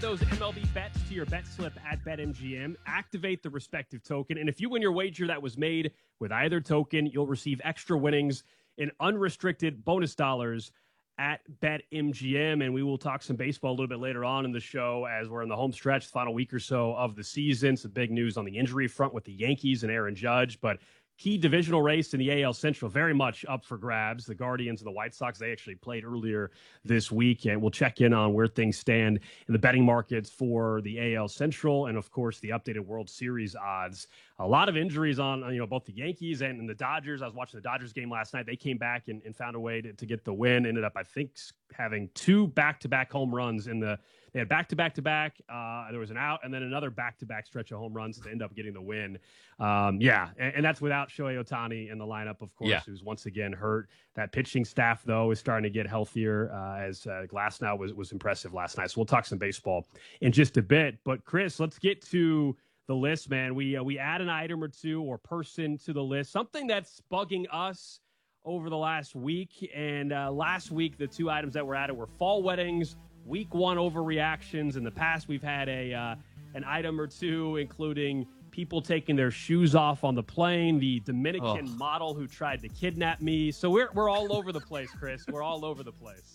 those MLB bets to your bet slip at BetMGM. Activate the respective token, and if you win your wager that was made with either token, you'll receive extra winnings in unrestricted bonus dollars at BetMGM. And we will talk some baseball a little bit later on in the show as we're in the home stretch, the final week or so of the season. Some big news on the injury front with the Yankees and Aaron Judge, but key divisional race in the AL Central very much up for grabs. The Guardians and the White Sox, they actually played earlier this week, and we'll check in on where things stand in the betting markets for the AL Central and, of course, the updated World Series odds. A lot of injuries on both the Yankees and the Dodgers. I was watching the Dodgers game last night. They came back and found a way to get the win. Ended up, I think, having two back-to-back home runs they had back-to-back-to-back. There was an out, and then another back-to-back stretch of home runs to end up getting the win. And that's without Shohei Ohtani in the lineup, of course, who's once again hurt. That pitching staff, though, is starting to get healthier as Glasnow was impressive last night. So we'll talk some baseball in just a bit. But, Chris, let's get to the list, man. We add an item or two or person to the list, something that's bugging us over the last week. And last week, the two items that were added were fall weddings, week one overreactions. In the past, we've had an item or two, including people taking their shoes off on the plane, the Dominican model who tried to kidnap me. So we're all over the place, Chris. We're all over the place.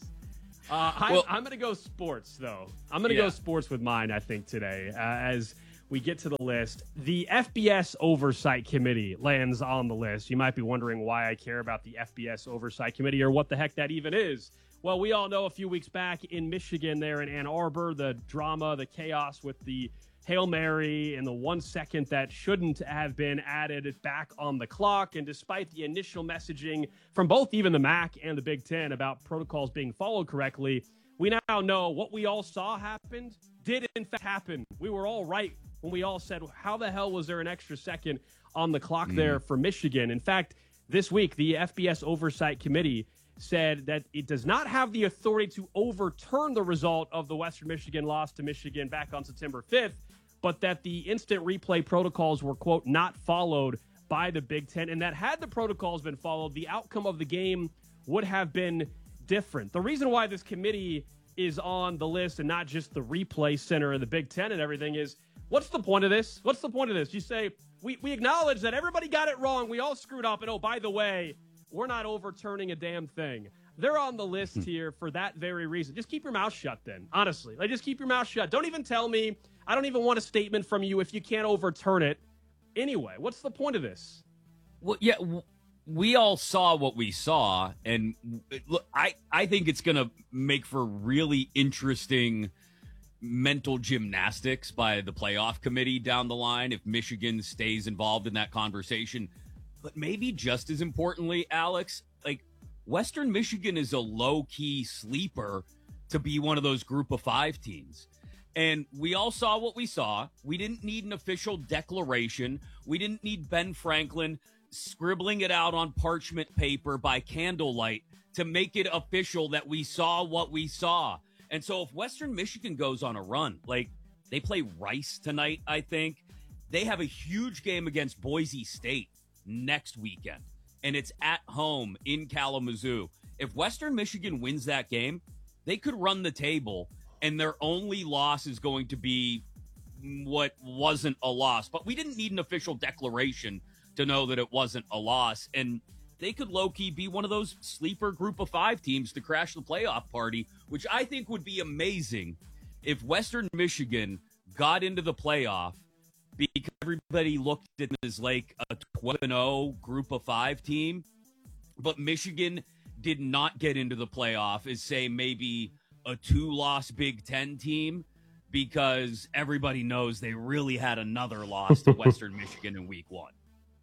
I'm going to go sports, though. I'm going to go sports with mine, I think, today, as we get to the list. The FBS Oversight Committee lands on the list. You might be wondering why I care about the FBS Oversight Committee or what the heck that even is. Well, we all know a few weeks back in Michigan there in Ann Arbor, the drama, the chaos with the Hail Mary and the 1 second that shouldn't have been added back on the clock. And despite the initial messaging from both even the MAC and the Big Ten about protocols being followed correctly, we now know what we all saw happened did in fact happen. We were all right when we all said, how the hell was there an extra second on the clock there for Michigan? In fact, this week, the FBS Oversight Committee said that it does not have the authority to overturn the result of the Western Michigan loss to Michigan back on September 5th, but that the instant replay protocols were, quote, not followed by the Big Ten, and that had the protocols been followed, the outcome of the game would have been different. The reason why this committee is on the list and not just the replay center and the Big Ten and everything is, what's the point of this? What's the point of this? You say, we acknowledge that everybody got it wrong. We all screwed up. And, oh, by the way, we're not overturning a damn thing. They're on the list here for that very reason. Just keep your mouth shut then, honestly. Just keep your mouth shut. Don't even tell me. I don't even want a statement from you if you can't overturn it. Anyway, what's the point of this? Well, yeah, we all saw what we saw. And look, I think it's going to make for really interesting mental gymnastics by the playoff committee down the line if Michigan stays involved in that conversation. But maybe just as importantly, Alex, like Western Michigan is a low-key sleeper to be one of those group of five teams. And we all saw what we saw. We didn't need an official declaration. We didn't need Ben Franklin scribbling it out on parchment paper by candlelight to make it official that we saw what we saw. And so if Western Michigan goes on a run, like they play Rice tonight, I think, they have a huge game against Boise State next weekend, and it's at home in Kalamazoo. If Western Michigan wins that game, they could run the table, and their only loss is going to be what wasn't a loss. But we didn't need an official declaration to know that it wasn't a loss, and they could low-key be one of those sleeper group of five teams to crash the playoff party, which I think would be amazing if Western Michigan got into the playoff because everybody looked at it as like a 12-0 group of five team, but Michigan did not get into the playoff as, say, maybe a 2-loss Big Ten team because everybody knows they really had another loss to Western Michigan in week one.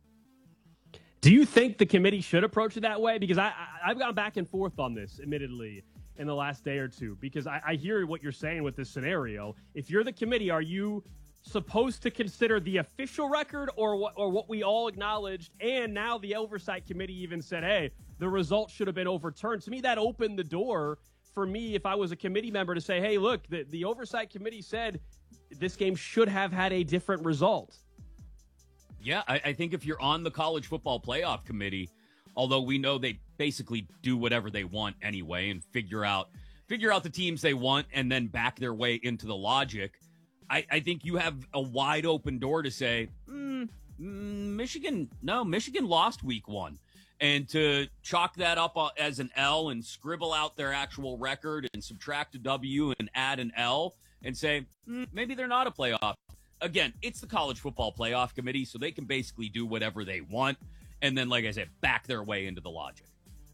Do you think the committee should approach it that way? Because I've gone back and forth on this, admittedly, in the last day or two, because I hear what you're saying with this scenario. If you're the committee, are you supposed to consider the official record or what we all acknowledged? And now the oversight committee even said, hey, the result should have been overturned. To me, that opened the door for me, if I was a committee member, to say, hey, look, the oversight committee said this game should have had a different result. Yeah, I think if you're on the college football playoff committee, although we know they basically do whatever they want anyway and figure out figure out the teams they want and then back their way into the logic. I think you have a wide open door to say, Michigan lost week 1. And to chalk that up as an L and scribble out their actual record and subtract a W and add an L and say, maybe they're not a playoff. Again, it's the College Football Playoff Committee, so they can basically do whatever they want. And then, like I said, back their way into the logic.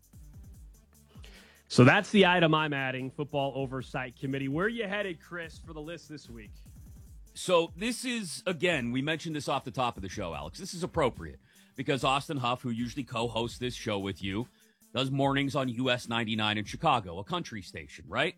So that's the item I'm adding, Football Oversight Committee. Where are you headed, Chris, for the list this week? So this is, again, we mentioned this off the top of the show, Alex. This is appropriate because Austin Huff, who usually co-hosts this show with you, does mornings on US 99 in Chicago, a country station, right?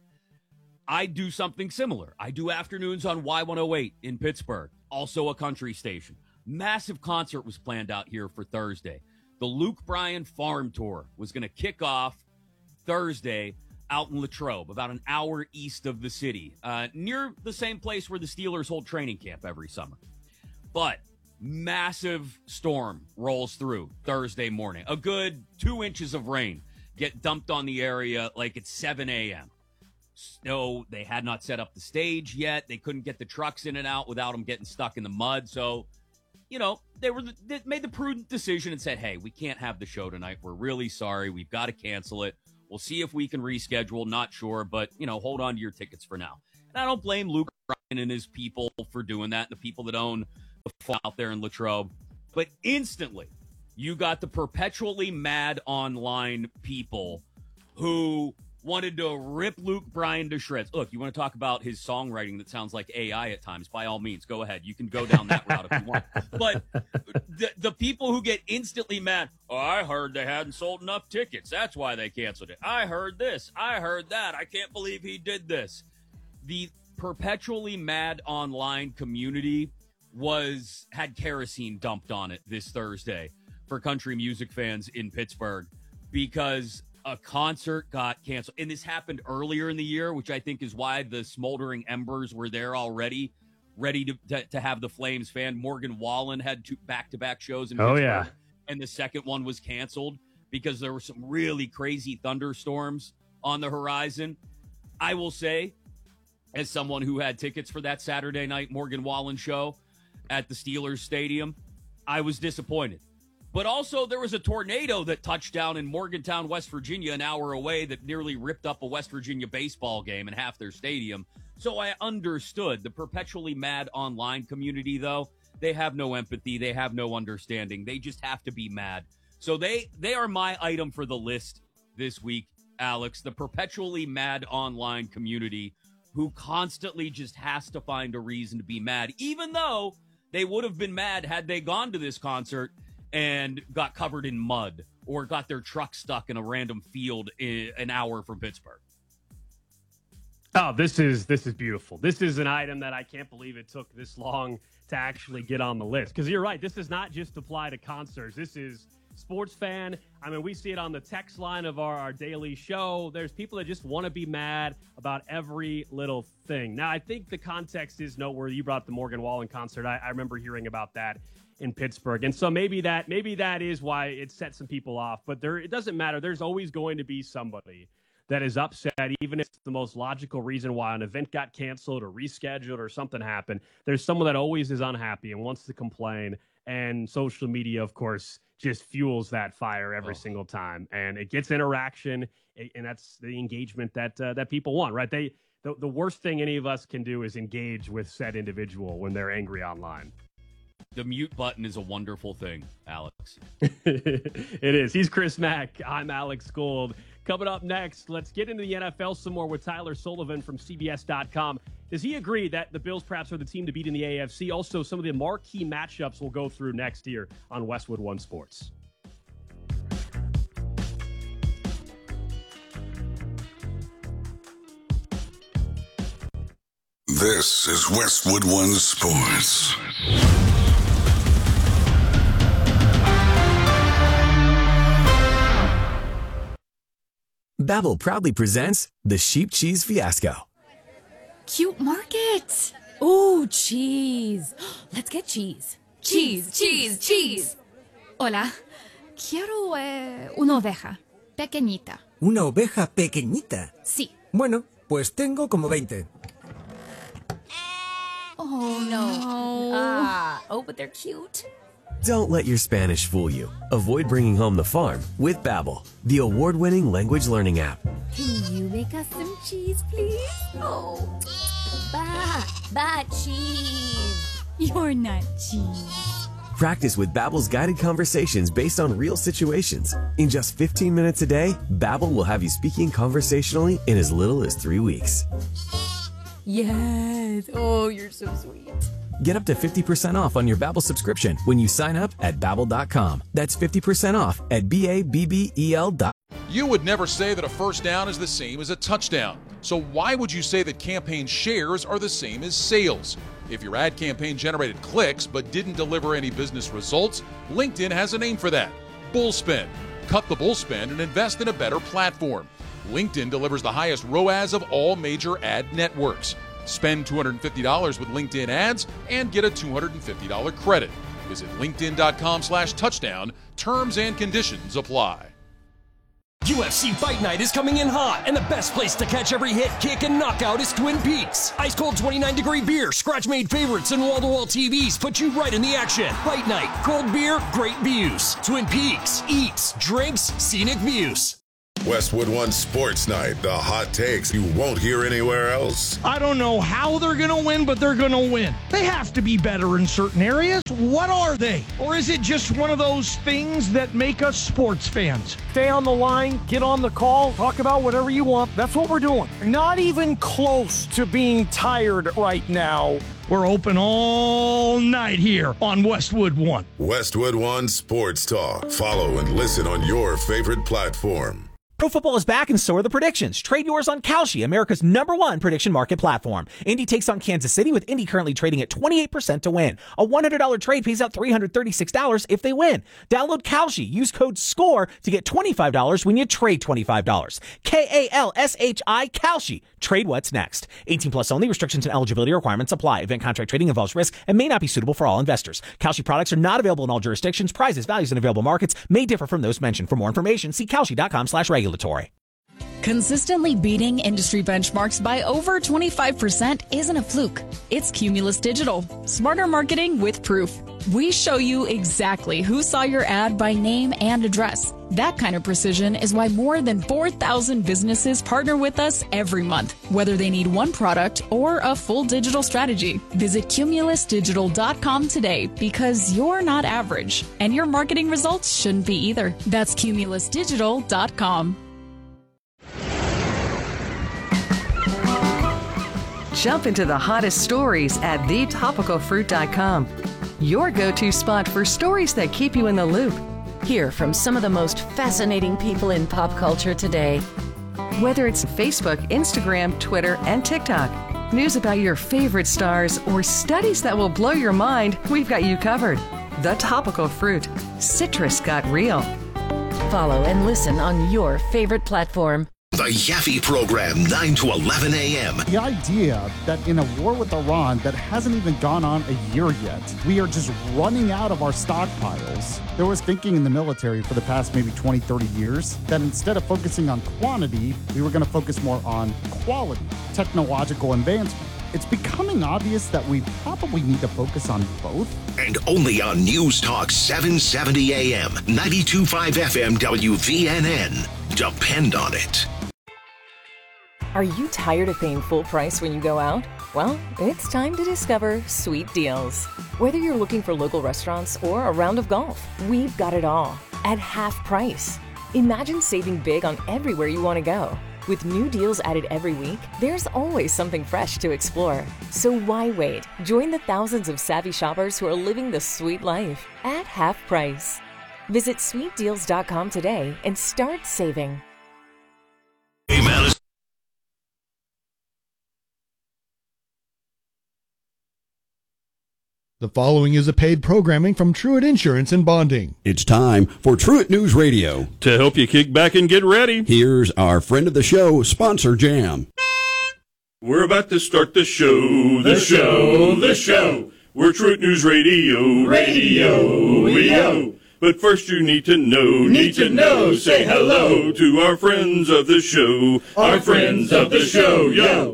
I do something similar. I do afternoons on Y108 in Pittsburgh, also a country station. Massive concert was planned out here for Thursday. The Luke Bryan Farm Tour was going to kick off Thursday out in Latrobe, about an hour east of the city, near the same place where the Steelers hold training camp every summer. But massive storm rolls through Thursday morning. A good 2 inches of rain get dumped on the area like it's 7 a.m. Snow, they had not set up the stage yet. They couldn't get the trucks in and out without them getting stuck in the mud. So, they made the prudent decision and said, hey, we can't have the show tonight. We're really sorry. We've got to cancel it. We'll see if we can reschedule. Not sure, but, hold on to your tickets for now. And I don't blame Luke Bryan and his people for doing that, and the people that own the farm out there in Latrobe. But instantly, you got the perpetually mad online people who wanted to rip Luke Bryan to shreds. Look, you want to talk about his songwriting that sounds like AI at times, by all means, go ahead. You can go down that route if you want. But the people who get instantly mad, I heard they hadn't sold enough tickets. That's why they canceled it. I heard this. I heard that. I can't believe he did this. The perpetually mad online community had kerosene dumped on it this Thursday for country music fans in Pittsburgh because a concert got canceled. And this happened earlier in the year, which I think is why the smoldering embers were there already, ready to have the Flames fan. Morgan Wallen had 2 back-to-back shows in Pittsburgh. Oh, yeah. And the second one was canceled because there were some really crazy thunderstorms on the horizon. I will say, as someone who had tickets for that Saturday night Morgan Wallen show at the Steelers Stadium, I was disappointed. But also, there was a tornado that touched down in Morgantown, West Virginia, an hour away that nearly ripped up a West Virginia baseball game and half their stadium. So I understood. The perpetually mad online community, though, they have no empathy. They have no understanding. They just have to be mad. So they are my item for the list this week, Alex. The perpetually mad online community who constantly just has to find a reason to be mad, even though they would have been mad had they gone to this concert and got covered in mud or got their truck stuck in a random field an hour from Pittsburgh. Oh, this is beautiful. This is an item that I can't believe it took this long to actually get on the list. Because you're right, this does not just apply to concerts. This is sports fan. I mean, we see it on the text line of our daily show. There's people that just want to be mad about every little thing. Now, I think the context is noteworthy. You brought up the Morgan Wallen concert. I remember hearing about that in Pittsburgh. And so maybe that is why it set some people off. But it doesn't matter. There's always going to be somebody that is upset, even if it's the most logical reason why an event got canceled or rescheduled or something happened. There's someone that always is unhappy and wants to complain. And social media, of course, just fuels that fire every single time. And it gets interaction, and that's the engagement that people want, right? The worst thing any of us can do is engage with said individual when they're angry online. The mute button is a wonderful thing, Alex. It is. He's Chris Mack. I'm Alex Gold. Coming up next, let's get into the NFL some more with Tyler Sullivan from CBS.com. Does he agree that the Bills perhaps are the team to beat in the AFC? Also, some of the marquee matchups we'll go through next year on Westwood One Sports. This is Westwood One Sports. Babbel proudly presents the Sheep Cheese Fiasco. Cute market. Ooh, cheese. Let's get cheese. Cheese, cheese, cheese. Hola. Quiero una oveja. Pequeñita. ¿Una oveja pequeñita? Sí. Bueno, Pues tengo como 20. Oh, no. But they're cute. Don't let your Spanish fool you. Avoid bringing home the farm with Babbel, the award-winning language learning app. Can you make us some cheese, please? Oh, cheese. You're not cheese. Practice with Babbel's guided conversations based on real situations. In just 15 minutes a day, Babbel will have you speaking conversationally in as little as 3 weeks. Yes. Oh, you're so sweet. Get up to 50% off on your Babbel subscription when you sign up at Babbel.com. That's 50% off at BABBEL.com. You would never say that a first down is the same as a touchdown. So why would you say that campaign shares are the same as sales? If your ad campaign generated clicks but didn't deliver any business results, LinkedIn has a name for that: Bullspend. Cut the bullspend and invest in a better platform. LinkedIn delivers the highest ROAS of all major ad networks. Spend $250 with LinkedIn ads and get a $250 credit. Visit linkedin.com/touchdown. Terms and conditions apply. UFC Fight Night is coming in hot, and the best place to catch every hit, kick, and knockout is Twin Peaks. Ice cold 29-degree beer, scratch-made favorites, and wall-to-wall TVs put you right in the action. Fight Night, cold beer, great views. Twin Peaks, eats, drinks, scenic views. Westwood One Sports Night, the hot takes you won't hear anywhere else. I don't know how they're going to win, but they're going to win. They have to be better in certain areas. What are they? Or is it just one of those things that make us sports fans? Stay on the line, get on the call, talk about whatever you want. That's what we're doing. Not even close to being tired right now. We're open all night here on Westwood One. Westwood One Sports Talk. Follow and listen on your favorite platform. Pro football is back, and so are the predictions. Trade yours on Kalshi, America's #1 prediction market platform. Indy takes on Kansas City, with Indy currently trading at 28% to win. A $100 trade pays out $336 if they win. Download Kalshi. Use code SCORE to get $25 when you trade $25. Kalshi, Kalshi. Trade what's next. 18 plus only. Restrictions and eligibility requirements apply. Event contract trading involves risk and may not be suitable for all investors. Kalshi products are not available in all jurisdictions. Prices, values, and available markets may differ from those mentioned. For more information, see Kalshi.com/regulatory. Consistently beating industry benchmarks by over 25% isn't a fluke. It's Cumulus Digital. Smarter marketing with proof. We show you exactly who saw your ad by name and address. That kind of precision is why more than 4,000 businesses partner with us every month, whether they need one product or a full digital strategy. Visit cumulusdigital.com today, because you're not average, and your marketing results shouldn't be either. That's cumulusdigital.com. Jump into the hottest stories at thetopicalfruit.com. Your go-to spot for stories that keep you in the loop. Hear from some of the most fascinating people in pop culture today. Whether it's Facebook, Instagram, Twitter, and TikTok, news about your favorite stars, or studies that will blow your mind, we've got you covered. The Topical Fruit. Citrus got real. Follow and listen on your favorite platform. The Yaffe Program, 9 to 11 a.m. The idea that in a war with Iran that hasn't even gone on a year yet, we are just running out of our stockpiles. There was thinking in the military for the past maybe 20, 30 years that instead of focusing on quantity, we were going to focus more on quality, technological advancement. It's becoming obvious that we probably need to focus on both. And only on News Talk 770 AM, 92.5 FM WVNN. Depend on it. Are you tired of paying full price when you go out? Well, it's time to discover Sweet Deals. Whether you're looking for local restaurants or a round of golf, we've got it all at half price. Imagine saving big on everywhere you want to go. With new deals added every week, there's always something fresh to explore. So why wait? Join the thousands of savvy shoppers who are living the sweet life at half price. Visit sweetdeals.com today and start saving. The following is a paid programming from Truett Insurance and Bonding. It's time for Truett News Radio. To help you kick back and get ready, here's our friend of the show, Sponsor Jam. We're about to start the show. We're Truett News Radio. But first you need to know, say hello to our friends of the show. Our friends of the show, yo.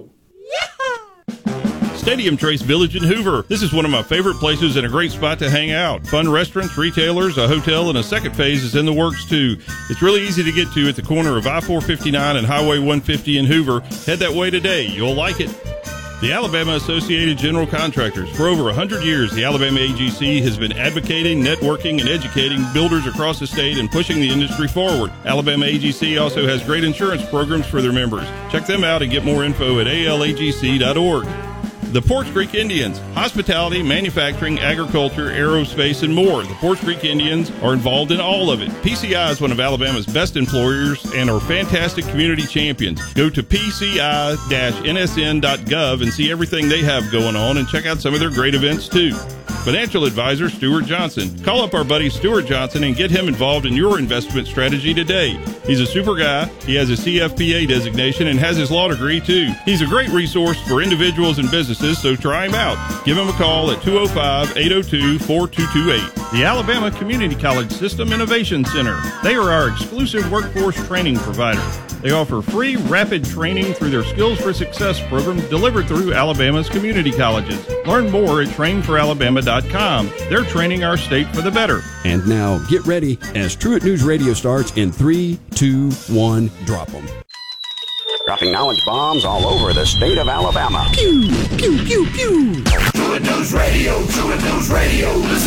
Stadium Trace Village in Hoover. This is one of my favorite places and a great spot to hang out. Fun restaurants, retailers, a hotel, and a second phase is in the works too. It's really easy to get to at the corner of I-459 and Highway 150 in Hoover. Head that way today. You'll like it. The Alabama Associated General Contractors. For over 100 years, the Alabama AGC has been advocating, networking, and educating builders across the state and pushing the industry forward. Alabama AGC also has great insurance programs for their members. Check them out and get more info at alagc.org. The Porch Creek Indians, hospitality, manufacturing, agriculture, aerospace, and more. The Porch Creek Indians are involved in all of it. PCI is one of Alabama's best employers and are fantastic community champions. Go to pci-nsn.gov and see everything they have going on and check out some of their great events too. Financial advisor Stuart Johnson. Call up our buddy Stuart Johnson and get him involved in your investment strategy today. He's a super guy. He has a CFPA designation and has his law degree too. He's a great resource for individuals and businesses, so try him out. Give him a call at 205-802-4228. The Alabama Community College System Innovation Center. They are our exclusive workforce training provider. They offer free, rapid training through their Skills for Success program delivered through Alabama's community colleges. Learn more at trainforalabama.com. They're training our state for the better. And now, get ready as Truett News Radio starts in 3, 2, 1, drop them. Dropping knowledge bombs all over the state of Alabama. Pew, pew, pew, pew. Truett News Radio, Truett News Radio. Listen